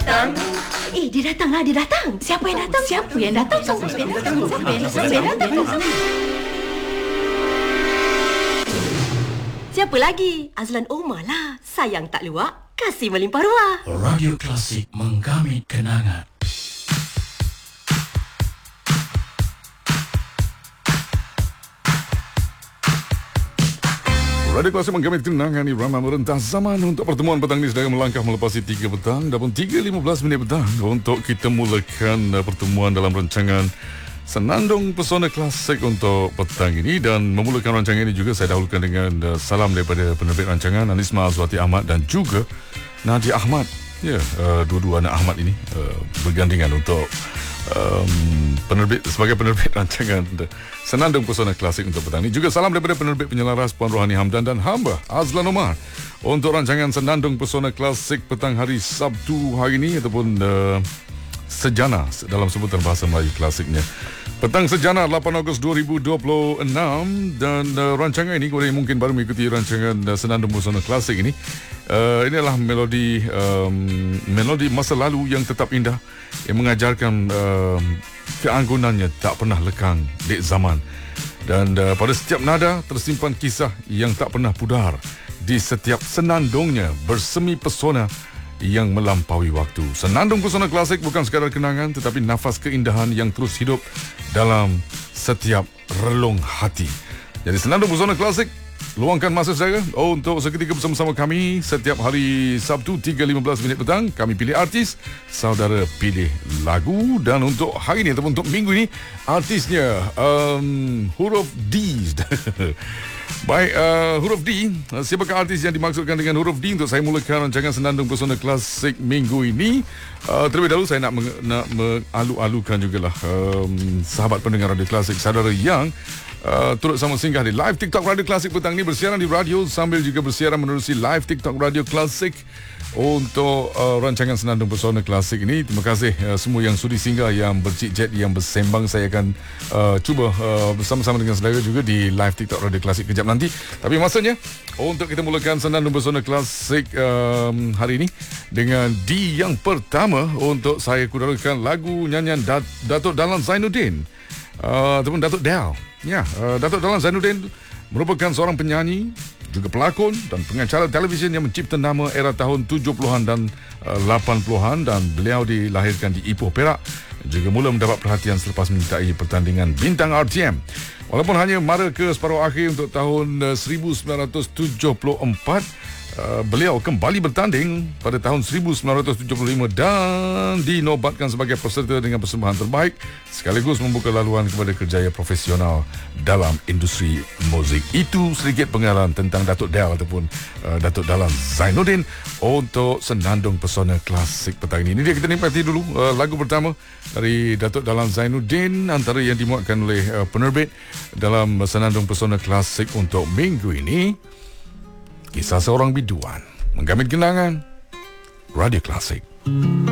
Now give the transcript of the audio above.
datang. Dia datang lah, dia datang. Siapa yang datang? Siapa yang datang? Siapa lagi? Azlan Omar lah. Sayang tak luak, kasih melimpah ruah. Radio Klasik menggamit kenangan. Radio Klasik menggamit kenangan irama merentah zaman. Untuk pertemuan petang ini sedang melangkah melepasi 3 petang dan 3.15 minit petang untuk kita mulakan pertemuan dalam rancangan Senandung Pesona Klasik untuk petang ini. Dan memulakan rancangan ini juga saya dahulukan dengan salam daripada penerbit rancangan Anisma Azwati Ahmad dan juga Nadia Ahmad. Ya, dua-dua anak Ahmad ini bergandingan untuk sebagai penerbit rancangan Senandung Pesona Klasik untuk petang ini. Juga salam daripada penerbit penyelaras Puan Rohani Hamdan dan hamba Azlan Omar untuk rancangan Senandung Pesona Klasik petang hari Sabtu hari ini, ataupun Sejana dalam sebutan bahasa Melayu klasiknya. Petang Sejana 8 Ogos 2026 dan rancangan ini kepada yang mungkin baru mengikuti rancangan Senandung Pesona Klasik ini, ini adalah melodi masa lalu yang tetap indah, yang mengajarkan keanggunannya tak pernah lekang di zaman. Dan pada setiap nada tersimpan kisah yang tak pernah pudar. Di setiap senandungnya bersemi pesona yang melampaui waktu. Senandung Pesona Klasik bukan sekadar kenangan, tetapi nafas keindahan yang terus hidup dalam setiap relung hati. Jadi Senandung Pesona Klasik, luangkan masa saya untuk seketika bersama-sama kami setiap hari Sabtu 3.15 minit petang. Kami pilih artis, saudara pilih lagu. Dan untuk hari ini ataupun untuk minggu ini, artisnya huruf D. Baik, huruf D. Siapakah artis yang dimaksudkan dengan huruf D untuk saya mulakan rancangan Senandung Pesona Klasik minggu ini? Terlebih dahulu saya nak mengalu-alukan jugalah sahabat pendengar Radio Klasik, saudara yang turut sama singgah di live TikTok Radio Klasik petang ini, bersiaran di radio sambil juga bersiaran menerusi live TikTok Radio Klasik untuk rancangan Senandung Pesona Klasik ini. Terima kasih semua yang sudi singgah, yang bercik-chat, yang bersembang. Saya akan cuba bersama-sama dengan saudara juga di live TikTok Radio Klasik kejap nanti. Tapi masanya untuk kita mulakan Senandung Pesona Klasik hari ini dengan D yang pertama. Untuk saya kudarkan lagu nyanyian Datuk Dahlan Zainuddin ataupun Datuk Del. Ya, Datuk Dahlan Zainuddin merupakan seorang penyanyi, juga pelakon dan pengacara televisyen yang mencipta nama era tahun 70-an dan 80-an, dan beliau dilahirkan di Ipoh, Perak. Juga mula mendapat perhatian selepas menyertai pertandingan Bintang RTM. Walaupun hanya mara ke separuh akhir untuk tahun 1974, beliau kembali bertanding pada tahun 1975 dan dinobatkan sebagai peserta dengan persembahan terbaik, sekaligus membuka laluan kepada kerjaya profesional dalam industri muzik. Itu sedikit pengalaman tentang Datuk Del ataupun Datuk Dahlan Zainuddin untuk Senandung Pesona Klasik petang ini. Ini dia, kita nikmati dulu lagu pertama dari Datuk Dahlan Zainuddin, antara yang dimuatkan oleh penerbit dalam Senandung Pesona Klasik untuk minggu ini. Kisah seorang biduan menggamit kenangan. Radio Klasik.